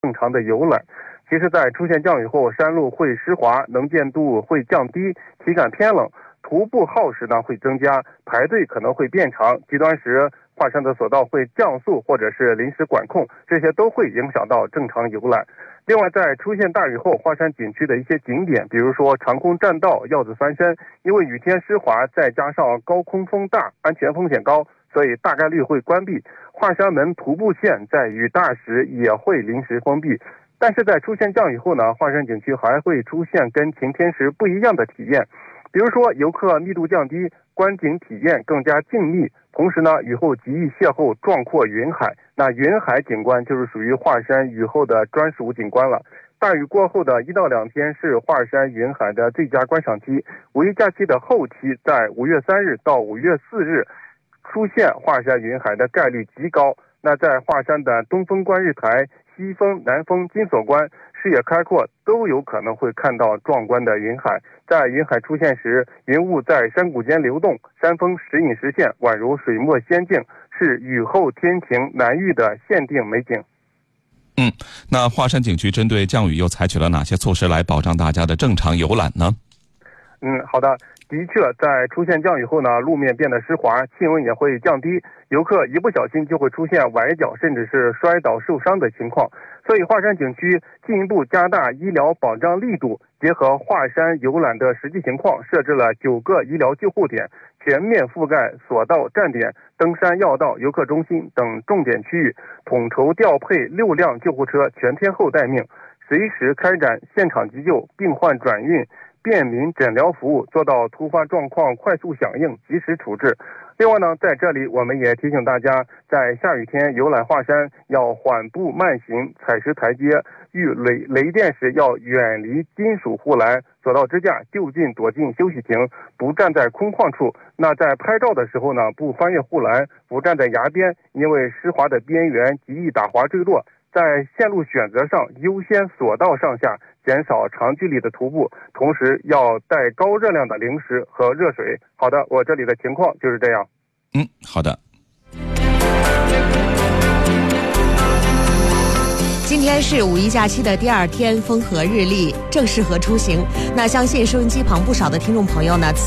正常的游览。其实在出现降雨后，山路会湿滑，能见度会降低，体感偏冷，徒步耗时呢会增加，排队可能会变长，极端时华山的索道会降速或者是临时管控，这些都会影响到正常游览。另外，在出现大雨后，华山景区的一些景点，比如说长空栈道、鹞子翻身，因为雨天湿滑，再加上高空风大，安全风险高，所以大概率会关闭。华山门徒步线在雨大时也会临时封闭。但是在出现降雨后呢，华山景区还会出现跟晴天时不一样的体验，比如说游客密度降低，观景体验更加静谧，同时呢，雨后极易邂逅壮阔云海。那云海景观就是属于华山雨后的专属景观了。大雨过后的1到2天是华山云海的最佳观赏期，五一假期的后期，在5月3日到5月4日出现华山云海的概率极高。那在华山的东风观日台、西风、南风、金锁关，视野开阔，都有可能会看到壮观的云海。在云海出现时，云雾在山谷间流动，山峰时隐时现，宛如水墨仙境，是雨后天晴难遇的限定美景。 那华山景区针对降雨又采取了哪些措施来保障大家的正常游览呢？ 好的。的确，在出现降雨后呢，路面变得湿滑，气温也会降低，游客一不小心就会出现崴脚甚至是摔倒受伤的情况。所以华山景区进一步加大医疗保障力度，结合华山游览的实际情况，设置了9个医疗救护点，全面覆盖索道站点、登山要道、游客中心等重点区域，统筹调配6辆救护车全天候待命，随时开展现场急救、病患转运、便民诊疗服务，做到突发状况快速响应、及时处置。另外呢，在这里我们也提醒大家，在下雨天游览华山要缓步慢行，踩实台阶，遇雷电时要远离金属护栏、索道支架，就近躲进休息亭，不站在空旷处。那在拍照的时候呢，不翻越护栏，不站在崖边，因为湿滑的边缘极易打滑坠落。在线路选择上优先索道上下，减少长距离的徒步，同时要带高热量的零食和热水。好的，我这里的情况就是这样。 好的。 今天是五一假期的第2天，风和日丽，正适合出行。那相信收音机旁不少的听众朋友呢，